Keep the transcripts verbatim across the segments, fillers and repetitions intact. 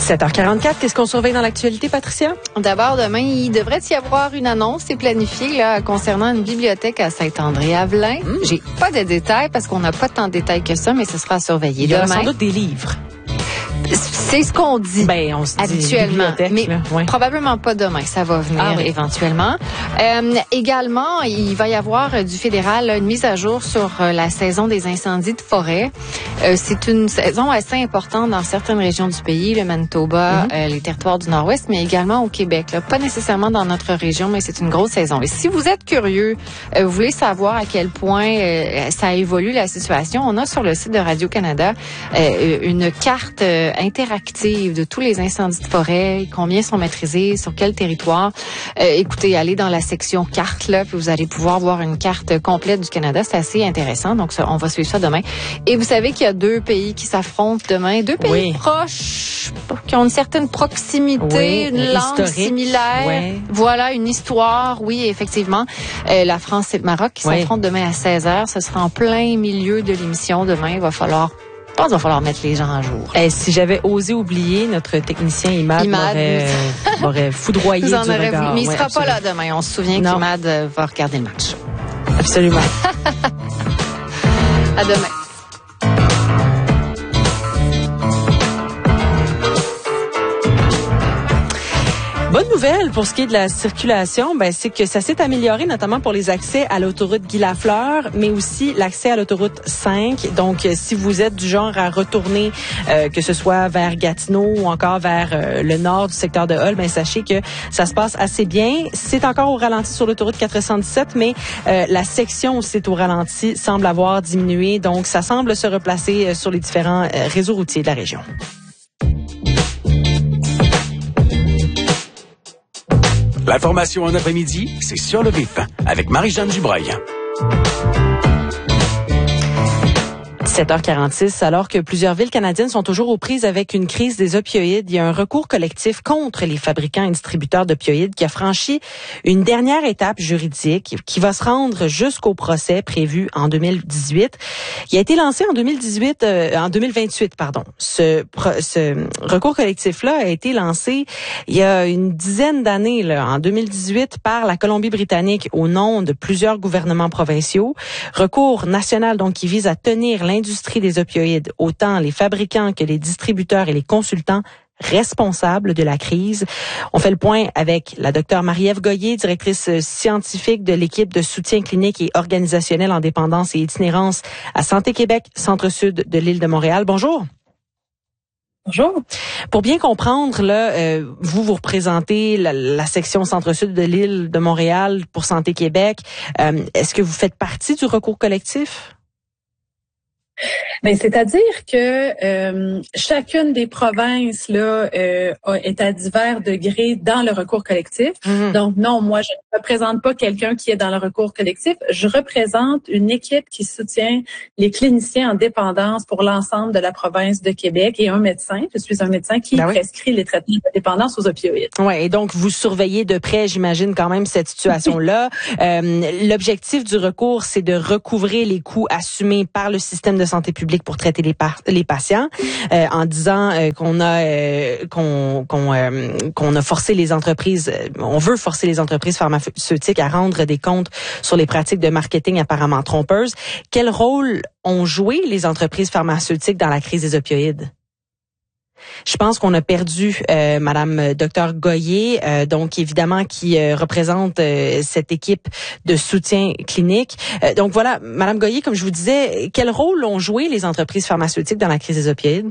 sept heures quarante-quatre, qu'est-ce qu'on surveille dans l'actualité, Patricia? D'abord, demain, il devrait y avoir une annonce, c'est planifié là, concernant une bibliothèque à Saint-André-Avelin. Mmh. J'ai pas de détails parce qu'on n'a pas tant de détails que ça, mais ce sera à surveiller. Il y aura demain, sans doute des livres. C'est ce qu'on dit ben, on se dit habituellement, mais ouais. probablement pas demain. Ça va venir ah, oui. éventuellement. Euh, également, il va y avoir du fédéral une mise à jour sur la saison des incendies de forêt. Euh, c'est une saison assez importante dans certaines régions du pays, le Manitoba, mm-hmm. euh, les territoires du Nord-Ouest, mais également au Québec. Là. Pas nécessairement dans notre région, mais c'est une grosse saison. Et si vous êtes curieux, euh, vous voulez savoir à quel point euh, ça évolue la situation, on a sur le site de Radio-Canada euh, une carte euh, interactive de tous les incendies de forêt, combien sont maîtrisés, sur quel territoire. Euh, écoutez, allez dans la section carte, là, puis vous allez pouvoir voir une carte complète du Canada. C'est assez intéressant, donc ça, on va suivre ça demain. Et vous savez qu'il y a deux pays qui s'affrontent demain, deux pays oui. proches, qui ont une certaine proximité, oui, une langue historique. Similaire. Oui. Voilà, une histoire, oui, effectivement. Euh, la France et le Maroc qui oui. s'affrontent demain à seize heures. Ce sera en plein milieu de l'émission demain. Il va falloir Je pense qu'il va falloir mettre les gens à jour. Eh, si j'avais osé oublier, notre technicien Imad, Imad m'aurait, m'aurait foudroyé du regard. Mais il ne ouais, sera absolument. pas là demain. On se souvient non. qu'Imad va regarder le match. Absolument. À demain. Bonne nouvelle pour ce qui est de la circulation, ben c'est que ça s'est amélioré notamment pour les accès à l'autoroute Guy Lafleur, mais aussi l'accès à l'autoroute cinq. Donc, si vous êtes du genre à retourner, euh, que ce soit vers Gatineau ou encore vers euh, le nord du secteur de Hull, ben sachez que ça se passe assez bien. C'est encore au ralenti sur l'autoroute quatre cent dix-sept, mais euh, la section où c'est au ralenti semble avoir diminué. Donc, ça semble se replacer sur les différents euh, réseaux routiers de la région. L'information en après-midi, c'est sur le vif, avec Marie-Jeanne Dubreuil. sept heures quarante-six, alors que plusieurs villes canadiennes sont toujours aux prises avec une crise des opioïdes, il y a un recours collectif contre les fabricants et distributeurs d'opioïdes qui a franchi une dernière étape juridique qui va se rendre jusqu'au procès prévu en deux mille dix-huit. Il a été lancé en deux mille dix-huit, euh, en deux mille vingt-huit, pardon. Ce, ce recours collectif-là a été lancé il y a une dizaine d'années, là, en deux mille dix-huit, par la Colombie-Britannique au nom de plusieurs gouvernements provinciaux. Recours national, donc, qui vise à tenir l'industrie L'industrie des opioïdes, autant les fabricants que les distributeurs et les consultants responsables de la crise. On fait le point avec la docteure Marie-Ève Goyer, directrice scientifique de l'équipe de soutien clinique et organisationnel en dépendance et itinérance à Santé Québec, centre-sud de l'île de Montréal. Bonjour. Bonjour. Pour bien comprendre, là, euh, vous, vous représentez la, la section centre-sud de l'île de Montréal pour Santé Québec. Euh, est-ce que vous faites partie du recours collectif? Ben, c'est-à-dire que euh, chacune des provinces là euh, est à divers degrés dans le recours collectif. Mm-hmm. Donc non, moi je ne représente pas quelqu'un qui est dans le recours collectif. Je représente une équipe qui soutient les cliniciens en dépendance pour l'ensemble de la province de Québec et un médecin. Je suis un médecin qui ben oui. prescrit les traitements de dépendance aux opioïdes. Ouais, et donc vous surveillez de près, j'imagine quand même cette situation-là. euh, l'objectif du recours, c'est de recouvrer les coûts assumés par le système de santé publique pour traiter les, par- les patients, euh, en disant euh, qu'on a euh, qu'on qu'on euh, qu'on a forcé les entreprises, euh, on veut forcer les entreprises pharmaceutiques à rendre des comptes sur les pratiques de marketing apparemment trompeuses. Quel rôle ont joué les entreprises pharmaceutiques dans la crise des opioïdes? Je pense qu'on a perdu euh, Madame Docteur Goyer, euh, donc évidemment qui euh, représente euh, cette équipe de soutien clinique. Euh, donc voilà, Madame Goyer, comme je vous disais, quel rôle ont joué les entreprises pharmaceutiques dans la crise des opioïdes?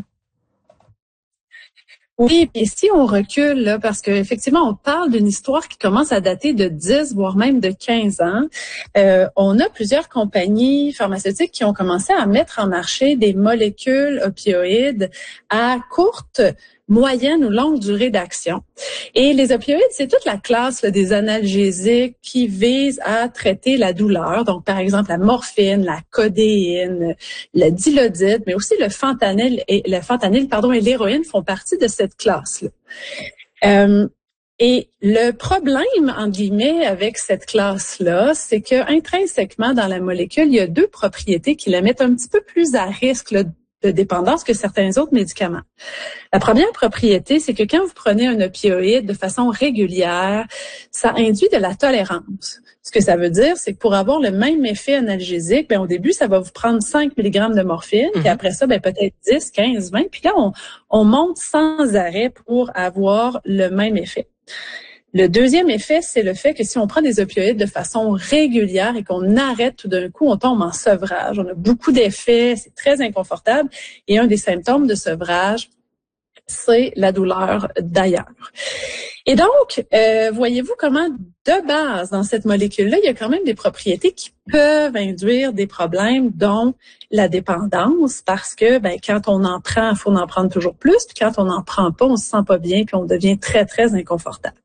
Oui, puis si on recule, là, parce qu'effectivement, on parle d'une histoire qui commence à dater de dix, voire même de quinze ans. Euh, on a plusieurs compagnies pharmaceutiques qui ont commencé à mettre en marché des molécules opioïdes à courte, moyenne ou longue durée d'action. Et les opioïdes, c'est toute la classe là, des analgésiques qui visent à traiter la douleur. Donc, par exemple, la morphine, la codéine, le dilodite, mais aussi le fentanyl et le fentanyl, pardon, et l'héroïne font partie de cette classe-là. Euh, Et le problème, entre guillemets, avec cette classe-là, c'est que intrinsèquement dans la molécule, il y a deux propriétés qui la mettent un petit peu plus à risque là, de dépendance que certains autres médicaments. La première propriété, c'est que quand vous prenez un opioïde de façon régulière, ça induit de la tolérance. Ce que ça veut dire, c'est que pour avoir le même effet analgésique, ben au début, ça va vous prendre cinq milligrammes de morphine, mm-hmm. puis après ça, ben peut-être dix, quinze, vingt, puis là, on, on monte sans arrêt pour avoir le même effet. Le deuxième effet, c'est le fait que si on prend des opioïdes de façon régulière et qu'on arrête tout d'un coup, on tombe en sevrage. On a beaucoup d'effets, c'est très inconfortable. Et un des symptômes de sevrage, c'est la douleur d'ailleurs. Et donc, euh, voyez-vous comment, de base, dans cette molécule-là, il y a quand même des propriétés qui peuvent induire des problèmes, dont la dépendance, parce que ben quand on en prend, il faut en prendre toujours plus, puis quand on n'en prend pas, on se sent pas bien, puis on devient très, très inconfortable.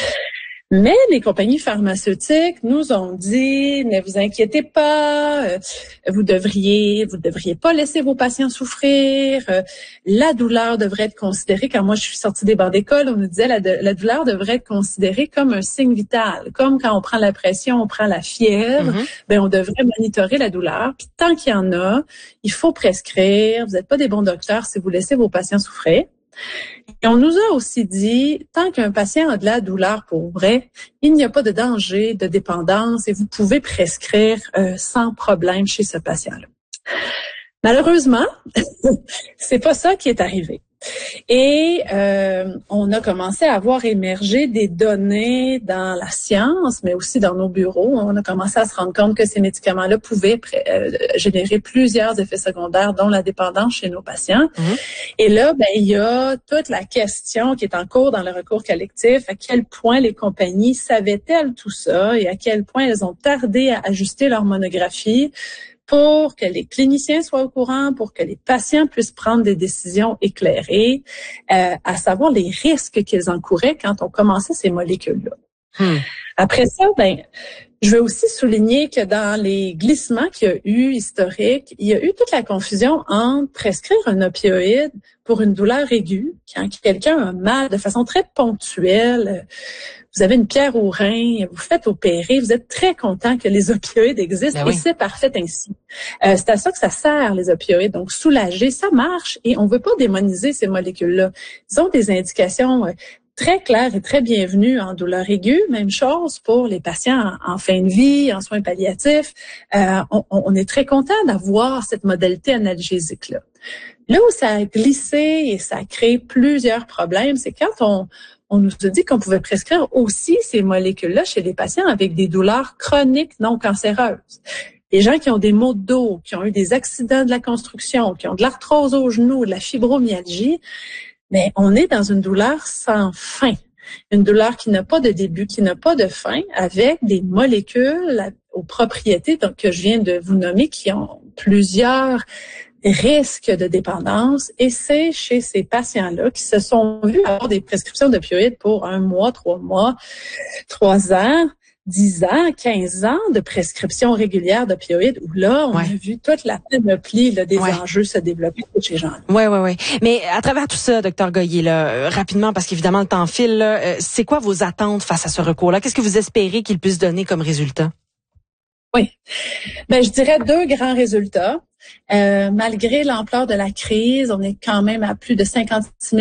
Mais les compagnies pharmaceutiques nous ont dit, ne vous inquiétez pas, euh, vous devriez, vous devriez pas laisser vos patients souffrir. Euh, la douleur devrait être considérée. Quand moi je suis sortie des bancs d'école, on nous disait la, la douleur devrait être considérée comme un signe vital, comme quand on prend la pression, on prend la fièvre. Mm-hmm. Ben on devrait monitorer la douleur. Puis tant qu'il y en a, il faut prescrire. Vous n'êtes pas des bons docteurs si vous laissez vos patients souffrir. Et on nous a aussi dit, tant qu'un patient a de la douleur pour vrai, il n'y a pas de danger de dépendance et vous pouvez prescrire euh, sans problème chez ce patient-là. Malheureusement, c'est pas ça qui est arrivé. Et euh, on a commencé à voir émerger des données dans la science, mais aussi dans nos bureaux. On a commencé à se rendre compte que ces médicaments-là pouvaient euh, générer plusieurs effets secondaires, dont la dépendance chez nos patients. Mmh. Et là, ben il y a toute la question qui est en cours dans le recours collectif. À quel point les compagnies savaient-elles tout ça et à quel point elles ont tardé à ajuster leur monographie pour que les cliniciens soient au courant, pour que les patients puissent prendre des décisions éclairées, euh, à savoir les risques qu'ils encouraient quand on commençait ces molécules-là. Hmm. Après ça, ben, je veux aussi souligner que dans les glissements qu'il y a eu historiques, il y a eu toute la confusion entre prescrire un opioïde pour une douleur aiguë, quand quelqu'un a mal de façon très ponctuelle, vous avez une pierre au rein, vous faites opérer, vous êtes très content que les opioïdes existent, ben oui. Et c'est parfait ainsi. Euh, c'est à ça que ça sert, les opioïdes. Donc, soulager, ça marche et on veut pas démoniser ces molécules-là. Ils ont des indications euh, très claires et très bienvenues en douleur aiguë. Même chose pour les patients en, en fin de vie, en soins palliatifs. Euh, on, on est très content d'avoir cette modalité analgésique-là. Là où ça a glissé et ça a créé plusieurs problèmes, c'est quand on On nous a dit qu'on pouvait prescrire aussi ces molécules-là chez les patients avec des douleurs chroniques non cancéreuses. Les gens qui ont des maux de dos, qui ont eu des accidents de la construction, qui ont de l'arthrose au genou, de la fibromyalgie, mais on est dans une douleur sans fin. Une douleur qui n'a pas de début, qui n'a pas de fin, avec des molécules aux propriétés donc, que je viens de vous nommer, qui ont plusieurs risque de dépendance, et c'est chez ces patients-là qui se sont vus avoir des prescriptions d'opioïdes pour un mois, trois mois, trois ans, dix ans, quinze ans de prescriptions régulières d'opioïdes, où là, on ouais. a vu toute la panoplie là, des ouais. enjeux se développer chez ces gens-là. Oui, oui, oui. Mais à travers tout ça, docteur Goyer, là, euh, rapidement, parce qu'évidemment, le temps file, là, euh, c'est quoi vos attentes face à ce recours-là? Qu'est-ce que vous espérez qu'il puisse donner comme résultat? Oui. Ben, je dirais deux grands résultats. Euh, malgré l'ampleur de la crise, on est quand même à plus de cinquante-six mille